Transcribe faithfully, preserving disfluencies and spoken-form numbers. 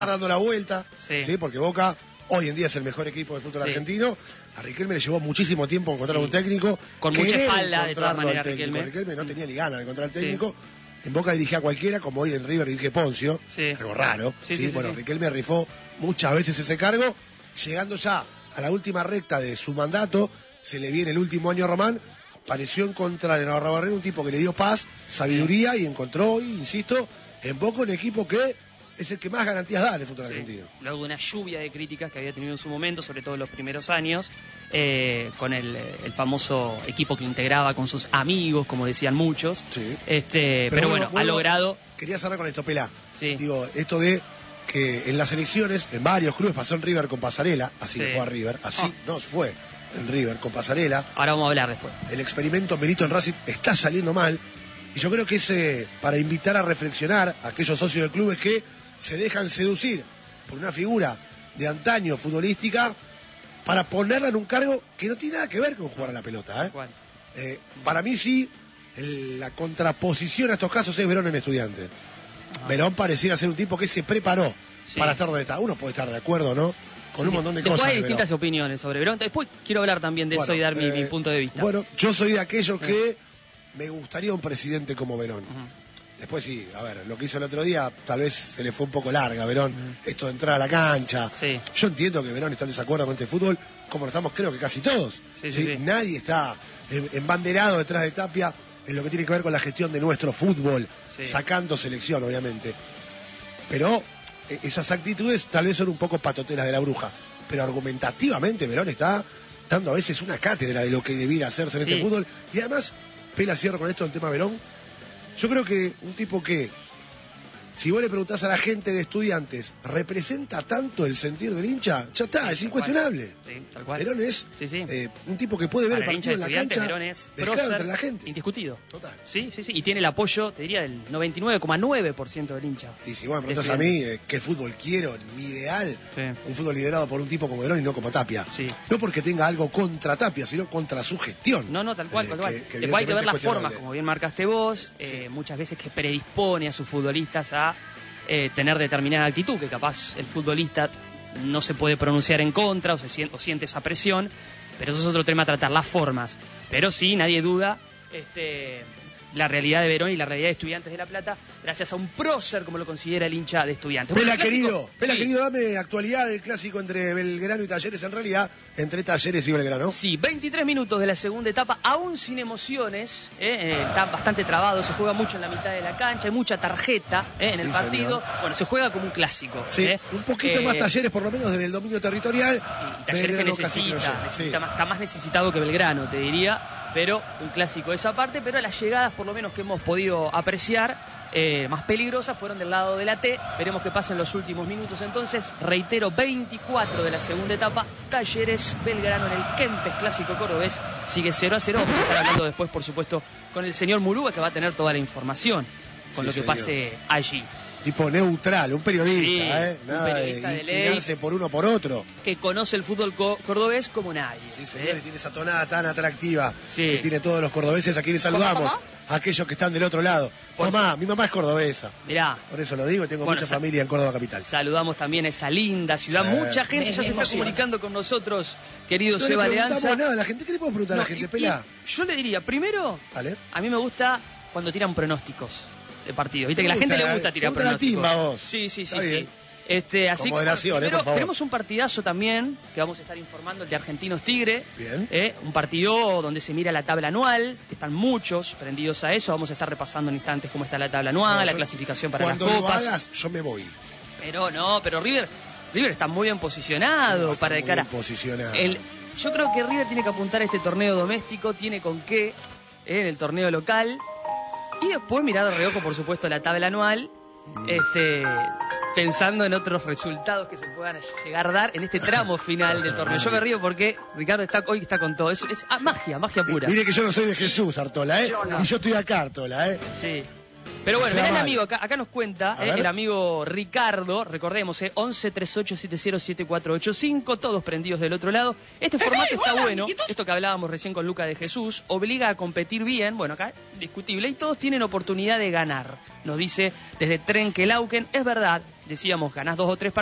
dando la vuelta, sí. ¿sí? Porque Boca hoy en día es el mejor equipo del fútbol sí. argentino. A Riquelme le llevó muchísimo tiempo encontrar sí. un técnico. Con mucha espalda, de todas maneras, Riquelme. Riquelme no tenía ni ganas de encontrar al técnico. Sí. En Boca dirigía a cualquiera, como hoy en River dirige Poncio. Sí. Algo raro. Sí, ¿sí? Sí, bueno, sí. Riquelme rifó muchas veces ese cargo. Llegando ya a la última recta de su mandato, se le viene el último año a Román. Pareció encontrar en Arrabarrena un tipo que le dio paz, sabiduría y encontró, insisto, en Boca un equipo que es el que más garantías da en el fútbol sí. argentino. Luego de una lluvia de críticas que había tenido en su momento, sobre todo en los primeros años, eh, con el, el famoso equipo que integraba con sus amigos, como decían muchos. Sí. Este, pero, pero bueno, bueno, ha logrado... Quería cerrar con esto, Pelá. Sí. Digo, esto de que en las elecciones, en varios clubes, pasó en River con Pasarela, así sí. fue a River, así oh. nos fue en River con Pasarela. Ahora vamos a hablar después. El experimento Benito en Racing está saliendo mal, y yo creo que es eh, para invitar a reflexionar a aquellos socios del club es que se dejan seducir por una figura de antaño futbolística para ponerla en un cargo que no tiene nada que ver con jugar a la pelota. ¿eh? Eh, para mí sí, el, la contraposición a estos casos es Verón en Estudiantes. Ah. Verón pareciera ser un tipo que se preparó sí. para estar donde está. Uno puede estar de acuerdo, ¿no? Con sí, un montón de Después cosas. Después hay distintas Verón. opiniones sobre Verón. Después quiero hablar también de bueno, eso y dar eh, mi, mi punto de vista. Bueno, yo soy de aquellos eh. que me gustaría un presidente como Verón. Uh-huh. Después sí, a ver, lo que hizo el otro día tal vez se le fue un poco larga, Verón, mm. esto de entrar a la cancha. Sí. Yo entiendo que Verón está en desacuerdo con este fútbol, como lo estamos creo que casi todos. Sí, sí, ¿sí? Sí. Nadie está embanderado detrás de Tapia en lo que tiene que ver con la gestión de nuestro fútbol, sí. sacando selección, obviamente. Pero esas actitudes tal vez son un poco patoteras de la bruja, pero argumentativamente Verón está dando a veces una cátedra de lo que debiera hacerse en sí. este fútbol. Y además, Pela, cierro con esto del tema Verón. Yo creo que un tipo que, si vos le preguntás a la gente de Estudiantes, ¿representa tanto el sentir del hincha? Ya está, sí, es incuestionable. Sí, tal cual. Verón es sí, sí. Eh, un tipo que puede ver Para el partido el en la cancha, Verón es mezclado entre la gente. Indiscutido. Total. Sí, sí, sí. Y tiene el apoyo, te diría, del noventa y nueve coma nueve por ciento del hincha. Y si vos me preguntás a mí, eh, ¿qué fútbol quiero? Mi ideal, sí. un fútbol liderado por un tipo como Verón y no como Tapia. Sí. No porque tenga algo contra Tapia, sino contra su gestión. No, no, tal cual, eh, tal cual. Que, que Después hay que ver las formas, como bien marcaste vos, eh, sí. muchas veces que predispone a sus futbolistas a eh, tener determinada actitud, que capaz el futbolista no se puede pronunciar en contra o, se siente, o siente esa presión, pero eso es otro tema a tratar, las formas. Pero sí, nadie duda este, la realidad de Verón y la realidad de Estudiantes de La Plata, gracias a un prócer como lo considera el hincha de Estudiantes. Pela, bueno, querido, Pela, sí. querido, dame actualidad del clásico entre Belgrano y Talleres, en realidad, entre Talleres y Belgrano. Sí, veintitrés minutos de la segunda etapa, aún sin emociones, ¿eh? Eh, está bastante trabado, se juega mucho en la mitad de la cancha, hay mucha tarjeta ¿eh? en sí, el partido. Señor. Bueno, se juega como un clásico. Sí, ¿eh? un poquito eh, más Talleres, por lo menos desde el dominio territorial. Sí, Talleres Belgrano que necesita, necesita sí. está más necesitado que Belgrano, te diría. Pero un clásico esa parte, pero las llegadas por lo menos que hemos podido apreciar eh, más peligrosas fueron del lado de la T. Veremos qué pasa en los últimos minutos entonces. Reitero, veinticuatro de la segunda etapa, Talleres Belgrano en el Kempes Clásico Cordobés, sigue cero a cero. Vamos a estar hablando después, por supuesto, con el señor Murúa, que va a tener toda la información con sí, lo que señor. pase allí. Tipo neutral, un periodista, sí, ¿eh? Nada un periodista de, de ley, inclinarse por uno por otro. Que conoce el fútbol co cordobés como nadie. Sí, señor, ¿eh? Y tiene esa tonada tan atractiva sí. que tiene todos los cordobeses a quienes saludamos. A aquellos que están del otro lado. Por mamá, su... mi mamá es cordobesa. Mirá. Por eso lo digo, tengo bueno, mucha familia en Córdoba capital. Saludamos también a esa linda ciudad. Sí. Mucha gente ya se está comunicando con nosotros, querido no Seba Leanza. No le preguntamos nada a la gente. ¿Qué le podemos preguntar no, a la gente, Pela? Yo le diría, primero, ¿vale? A mí me gusta cuando tiran pronósticos de partido. Viste que a la gente le gusta tirar pronósticos. La timba, vos. Sí, sí, sí, sí. Este, así que, bueno, primero, eh, por favor. Tenemos un partidazo también que vamos a estar informando, el de Argentinos Tigre. Bien. Eh, un partido donde se mira la tabla anual, que están muchos prendidos a eso. Vamos a estar repasando en instantes cómo está la tabla anual, no, la clasificación para las copas. Cuando lo hagas, yo me voy. Pero no, pero River, River está muy bien posicionado no, para de cara. Bien posicionado. El, yo creo que River tiene que apuntar a este torneo doméstico, tiene con qué eh, en el torneo local. Y después mirar de reojo, por supuesto, la tabla anual. Este, pensando en otros resultados que se puedan llegar a dar en este tramo final del torneo. Yo me río porque Ricardo está hoy está con todo. Es, es ah, magia, magia pura. Mire que yo no soy de Jesús, Artola, ¿eh? Yo no. Y yo estoy acá, Artola, ¿eh? Sí. Pero bueno, mirá el amigo, acá, acá nos cuenta, eh, el amigo Ricardo, recordemos, eh, once, treinta y ocho, setenta, siete cuatro ocho cinco, todos prendidos del otro lado. Este formato está bueno, esto que hablábamos recién con Luca de Jesús, obliga a competir bien, bueno, acá discutible, y todos tienen oportunidad de ganar. Nos dice desde Trenquelauquen, es verdad, decíamos, ganás dos o tres partidos,